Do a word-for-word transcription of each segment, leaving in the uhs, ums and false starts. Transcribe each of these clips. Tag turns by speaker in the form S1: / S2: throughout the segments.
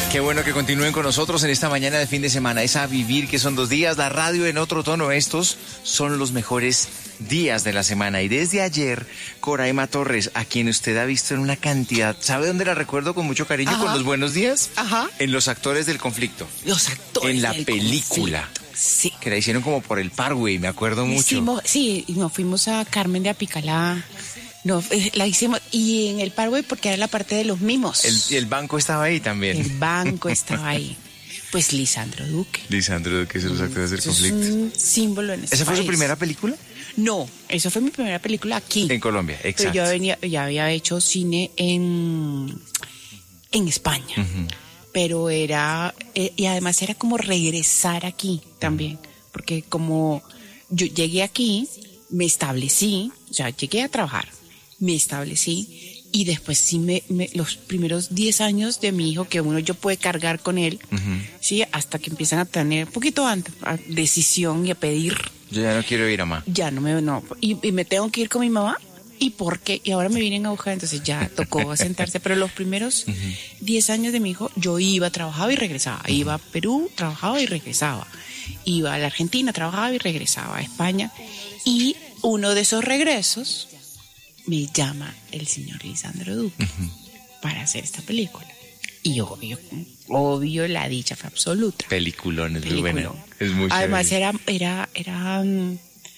S1: Qué bueno que continúen con nosotros en esta mañana de fin de semana. Es a vivir, que son dos días. La radio en otro tono. Estos son los mejores días de la semana. Y desde ayer, Coraima Torres, a quien usted ha visto en una cantidad. ¿Sabe dónde la recuerdo con mucho cariño?
S2: Ajá.
S1: Con los buenos días.
S2: Ajá.
S1: En Los Actores del Conflicto.
S2: Los actores
S1: En la
S2: del
S1: película.
S2: conflicto. Sí.
S1: Que la hicieron como por el Parkway, me acuerdo mucho.
S2: Hicimos, sí, y nos fuimos a Carmen de Apicalá. No, eh, la hicimos. Y en el Parkway porque era la parte de los mimos.
S1: El, el banco estaba ahí también.
S2: El banco estaba ahí. Pues Lisandro Duque.
S1: Lisandro Duque es Los Actores del
S2: Eso es
S1: Conflicto.
S2: un símbolo en este
S1: ¿Esa fue su
S2: país.
S1: primera película?
S2: No, eso fue mi primera película aquí.
S1: En Colombia, exacto.
S2: Pero yo venía, ya había hecho cine en, en España.
S1: Ujú.
S2: Pero era, eh, y además era como regresar aquí también. Porque como yo llegué aquí, me establecí, o sea, llegué a trabajar, me establecí y después sí me, me los primeros diez años de mi hijo que uno yo puede cargar con él,
S1: Ujú.
S2: sí, hasta que empiezan a tener un poquito antes, a decisión y a pedir.
S1: Yo ya no quiero ir a más.
S2: Ya no me, no, y, y me tengo que ir con mi mamá. ¿Y por qué? Y ahora me vienen a buscar, entonces ya tocó sentarse. Pero los primeros diez años de mi hijo, yo iba, trabajaba y regresaba. Iba a Perú, trabajaba y regresaba. Iba a la Argentina, trabajaba y regresaba a España. Y uno de esos regresos me llama el señor Lisandro Duque para hacer esta película. Y obvio, obvio, la dicha fue absoluta.
S1: Peliculón, es muy
S2: Peliculón.
S1: buena. Es muy
S2: Además
S1: chévere.
S2: era, era, era, mm,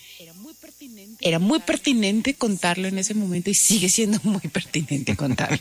S2: era muy pertinente contarlo en ese momento y sigue siendo muy pertinente contarlo.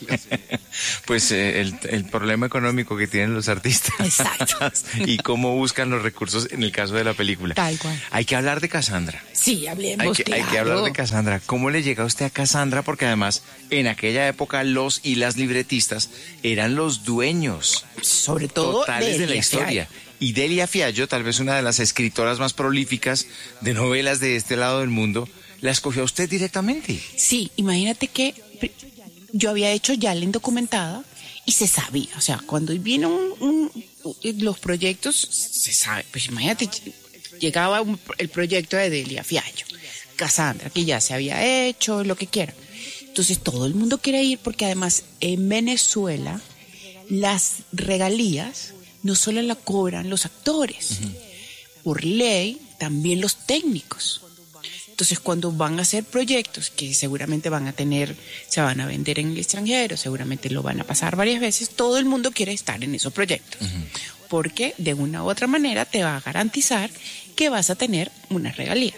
S1: Pues eh, el, el problema económico que tienen los artistas.
S2: Exacto.
S1: Y cómo buscan los recursos en el caso de la película.
S2: Tal cual.
S1: Hay que hablar de Cassandra.
S2: Sí,
S1: Hay
S2: hablemos,
S1: que, hay que
S2: claro.
S1: hablar de Cassandra. ¿Cómo le llega a usted a Cassandra? Porque además, en aquella época, los y las libretistas eran los dueños
S2: Sobre todo
S1: totales de la
S2: Delia
S1: historia. Y Delia Fiallo, tal vez una de las escritoras más prolíficas de novelas de este lado del mundo, la escogió a usted directamente.
S2: Sí, imagínate que pr- yo había hecho ya la indocumentada y se sabía, o sea, cuando vienen un, un- los proyectos, se sabe, pues imagínate, llegaba un- el proyecto de Delia Fiallo, Cassandra, que ya se había hecho, lo que quiera. Entonces todo el mundo quiere ir porque además en Venezuela las regalías no solo la cobran los actores, por ley también los técnicos. Entonces, cuando van a hacer proyectos que seguramente van a tener, se van a vender en el extranjero, seguramente lo van a pasar varias veces, todo el mundo quiere estar en esos proyectos. Uh-huh. Porque de una u otra manera te va a garantizar que vas a tener unas regalías.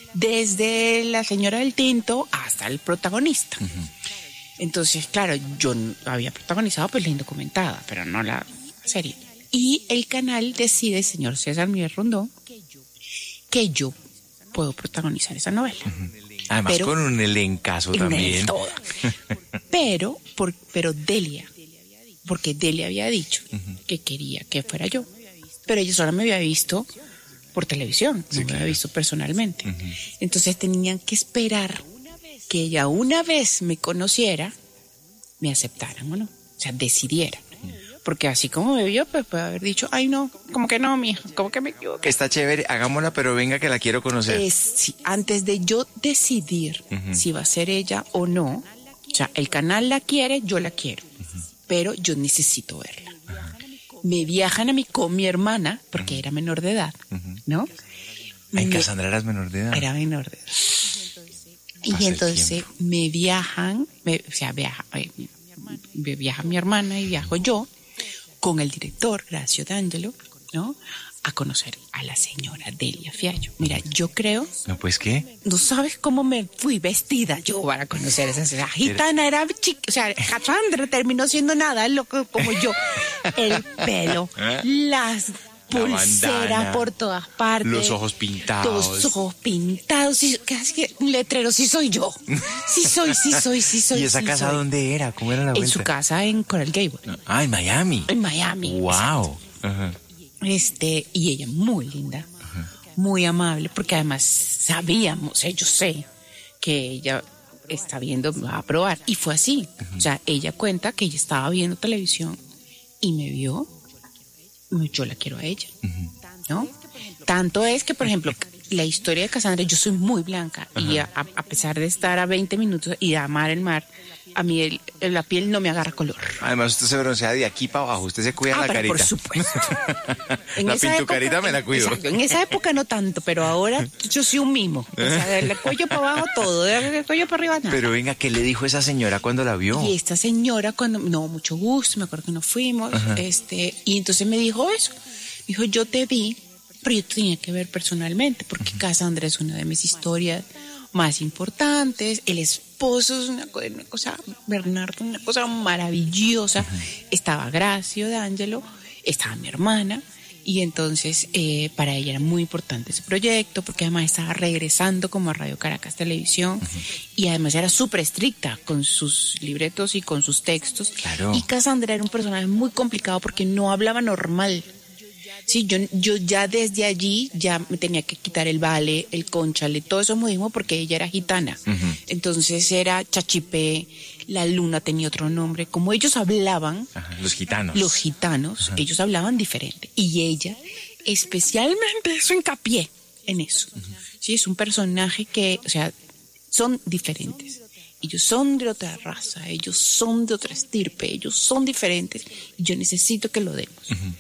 S2: Desde la señora del tinto hasta el protagonista. Uh-huh. Entonces, claro, yo había protagonizado pues la indocumentada, pero no la serie. Y el canal decide, el señor César Miguel Rondón, que yo puedo protagonizar esa novela. Uh-huh.
S1: Además pero, con un elencazo también.
S2: Toda. pero, por, pero Delia, porque Delia había dicho uh-huh. que quería que fuera yo. Pero ella solo me había visto por televisión, sí, no claro. me había visto personalmente. Uh-huh. Entonces tenían que esperar que ella una vez me conociera, me aceptaran o no. O sea, decidiera. Porque así como me vio, pues puede haber dicho, ay no, como que no, mija, como que me equivoqué.
S1: Está chévere, hagámosla, pero venga que la quiero conocer.
S2: Es, sí, antes de yo decidir uh-huh. si va a ser ella o no, o sea, el canal la quiere, yo la quiero, uh-huh. pero yo necesito verla. Uh-huh. Me viajan a mí con mi hermana, porque uh-huh. era menor de edad, uh-huh. ¿no?
S1: Ay, me, Cassandra eras menor de edad.
S2: Era menor de edad. Y entonces me viajan, me, o sea, viaja, me viaja mi hermana y viajo yo, con el director, Gracio D'Angelo, ¿no? A conocer a la señora Delia Fiallo. Mira, yo creo...
S1: ¿No, pues qué?
S2: No sabes cómo me fui vestida yo para conocer a esa señora. Gitana era chica, o sea, Cassandra terminó siendo nada loco como yo. El pelo, las pulseras por todas partes.
S1: Los ojos pintados.
S2: Los ojos pintados. Sí, casi que un letrero, sí soy yo. Sí soy, sí soy, sí soy.
S1: ¿Y esa
S2: sí
S1: casa
S2: soy.
S1: dónde era? ¿Cómo era la vuelta?
S2: En su casa en Coral Gable.
S1: Ah, en Miami.
S2: En Miami.
S1: Wow. Uh-huh.
S2: Este, y ella muy linda, uh-huh. muy amable, porque además sabíamos, eh, yo sé que ella está viendo, va a probar. Y fue así. Uh-huh. O sea, ella cuenta que ella estaba viendo televisión y me vio. Yo la quiero a ella, uh-huh. ¿no? Tanto es que, por ejemplo, la historia de Cassandra, yo soy muy blanca. Ajá. Y a, a pesar de estar a veinte minutos y de amar el mar, a mí el, la piel no me agarra color.
S1: Además, usted se broncea de aquí para abajo, usted se cuida
S2: ah,
S1: la
S2: pero
S1: carita.
S2: Por supuesto.
S1: La pintucarita época, me la cuido.
S2: Exacto, en esa época no tanto, pero ahora yo soy un mimo. O sea, del cuello para abajo todo, del cuello para arriba nada.
S1: Pero venga, ¿qué le dijo esa señora cuando la vio?
S2: Y esta señora, cuando, no, mucho gusto, me acuerdo que nos fuimos, ajá, este, y entonces me dijo eso. Me dijo, yo te vi, pero yo tenía que ver personalmente, porque uh-huh. Cassandra es una de mis historias más importantes, el esposo es una, una cosa, Bernardo, una cosa maravillosa, uh-huh. Estaba Gracio D'Angelo, estaba mi hermana, y entonces eh, para ella era muy importante ese proyecto, porque además estaba regresando como a Radio Caracas Televisión, uh-huh. Y además era súper estricta con sus libretos y con sus textos,
S1: claro.
S2: Y Cassandra era un personaje muy complicado porque no hablaba normal. Sí, yo, yo ya desde allí ya me tenía que quitar el vale, el cónchale, todo eso modismo porque ella era gitana. Uh-huh. Entonces era chachipé, la luna tenía otro nombre. Como ellos hablaban...
S1: Ajá, los gitanos.
S2: Los gitanos, ajá, ellos hablaban diferente. Y ella especialmente hizo hincapié en eso. Uh-huh. Sí, es un personaje que, o sea, son diferentes. Ellos son de otra raza, ellos son de otra estirpe, ellos son diferentes. Y yo necesito que lo demos. Uh-huh.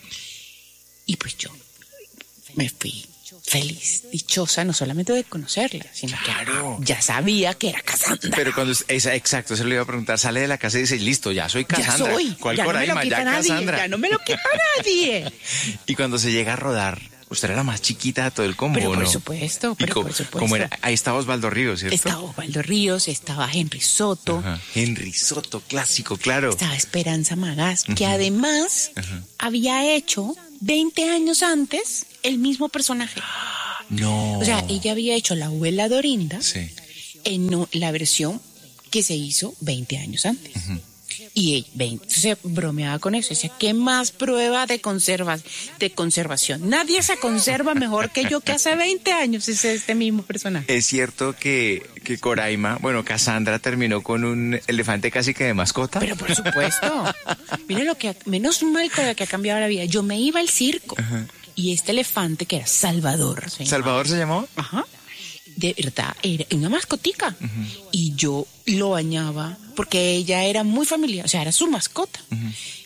S2: Y pues yo me fui feliz, dichosa, no solamente de conocerla, sino
S1: claro.
S2: que ya sabía que era Cassandra.
S1: Pero cuando, esa, exacto, se lo iba a preguntar, sale de la casa y dice, listo, ya soy Cassandra.
S2: Ya soy,
S1: ¿Cuál
S2: ya
S1: Coraima?
S2: No me lo quita
S1: ya
S2: nadie,
S1: Cassandra.
S2: Ya no me lo quita nadie.
S1: Y cuando se llega a rodar, usted era la más chiquita de todo el combo,
S2: pero por
S1: ¿no?
S2: supuesto, pero
S1: co-
S2: por supuesto.
S1: ¿Cómo era? Ahí estaba Osvaldo Ríos, ¿cierto?
S2: Estaba Osvaldo Ríos, estaba Henry Soto.
S1: Ajá. Henry Soto, clásico, claro.
S2: Estaba Esperanza Magás, uh-huh. Que además uh-huh. había hecho veinte años antes el mismo personaje.
S1: No.
S2: O sea, ella había hecho la abuela Dorinda,
S1: sí,
S2: en la versión que se hizo veinte años antes. Uh-huh. Y ella, veinte, se bromeaba con eso. Decía, ¿qué más prueba de, conserva, de conservación? Nadie se conserva mejor que yo, que hace veinte años es este mismo personaje.
S1: Es cierto que, que Coraima, bueno, Cassandra terminó con un elefante casi que de mascota.
S2: Pero por supuesto. Mire lo que, menos mal con lo que ha cambiado la vida. Yo me iba al circo. Uh-huh. Y este elefante que era Salvador. ¿Se
S1: ¿Salvador se llamó?
S2: Ajá. De verdad, era una mascotica. Uh-huh. Y yo lo bañaba porque ella era muy familiar, o sea, era su mascota. Uh-huh.